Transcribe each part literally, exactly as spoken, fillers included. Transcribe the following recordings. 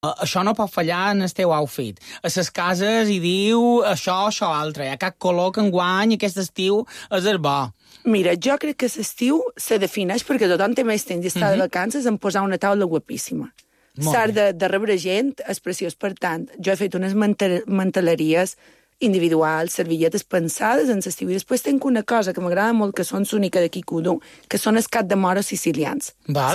Això no pot fallar en el teu outfit. A les cases hi diu això, això, altre. Hi ha cap color que enguany aquest estiu és el bo. Mira, jo crec que l'estiu se defineix perquè tothom té més temps i està uh -huh. de vacances en posar una taula guapíssima. S'ha de, de rebre gent, és preciós. Per tant, jo he fet unes manteleries individuals, servilletes pensades en l'estiu. I després tinc una cosa que m'agrada molt, que són l'única de Kikudu, que són els cap de moro sicilians. Val.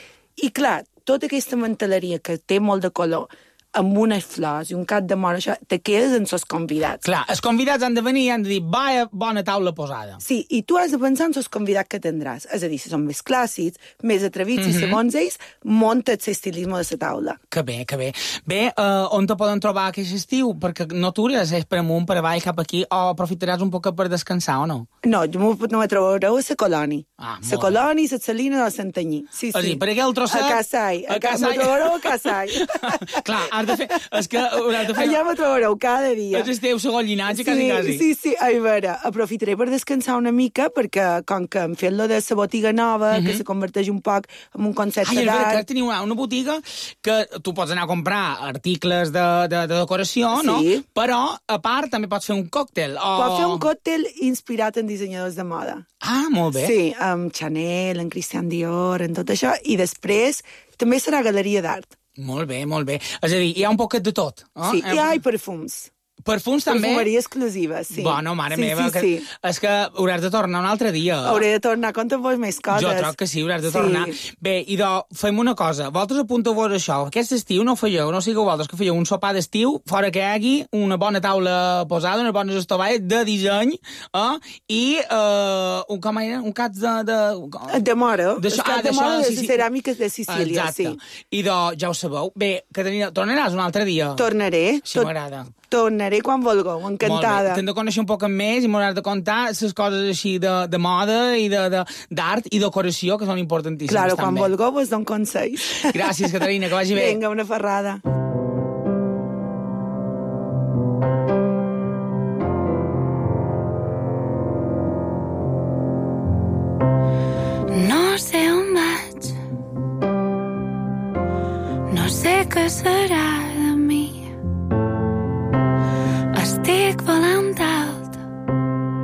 I clar, tota aquesta manteleria que té molt de color, amb unes flors i un cap de moro, això, te quedes en els convidats. Clar, els convidats han de venir i han de dir, vaya, bona taula posada. Sí, i tu has de pensar en els convidats que tindràs. És a dir, si són més clàssics, més atrevits, mm -hmm. i segons ells, munta l'estilisme de la taula. Que bé, que bé. Bé, uh, on te poden trobar aquest estiu? Perquè no t'hauràs de per amunt, per avall, cap aquí, o aprofitaràs un poc per descansar, o no? No, jo no me trobareu a la Colònia. Ah, la Colònia, la Salina de Santanyí. Sí, sí. dir, per aquell trosset... A Casai. A Casai. Me trobareu a Casai. Clar, has de fer... És que hauràs de fer... Allà me trobareu cada dia. És el teu segon llinatge, sí, quasi, quasi. Sí, sí. A veure, aprofitaré per descansar una mica, perquè com que hem fet lo de la botiga nova, uh -huh. que se converteix un poc en un concepte d'art... Ai, és veritat, teniu una, una botiga que tu pots anar a comprar articles de, de, de decoració, sí. no? Però, a part, també pots fer un còctel. O... Pots fer un còctel inspirat en dissenyadors de moda. Ah, molt bé. Sí, amb Chanel, en Christian Dior, en tot això, i després també serà galeria d'art. Molt bé, molt bé. És a dir, hi ha un poquet de tot. Eh? Sí, hi ha i perfums. Perfums també? Perfumeria exclusiva, sí. Bueno, mare sí, meva, sí, que, sí. és que hauràs de tornar un altre dia. Hauré de tornar, conta-vos més coses. Jo troc que sí, hauràs de tornar. Sí. Bé, idò, fem una cosa, vosaltres apunteu-vos això, aquest estiu no fèieu, no sigueu vosaltres que fèieu un sopar d'estiu, fora que hi hagi una bona taula posada, unes bones estovalles de disseny, eh? I uh, un, com era? Un cap de... De, de moro, de, el cap ah, de moro de les ceràmiques de Sicília. Exacte. Sí. Idò, ja ho sabeu. Bé, Caterina, tornaràs un altre dia? Tornaré. Sí, tot... m'agrada. Tornaré quan vulgueu, encantada. T'hem de conèixer un poc més i m'hauràs de contar les coses així de, de moda i d'art de, de, i decoració, que són importantíssimes. Claro, també. quan vulgueu vos dono consells. Gràcies, Caterina, que vagi bé. Vinga, una ferrada. No sé on vaig, no sé què serà.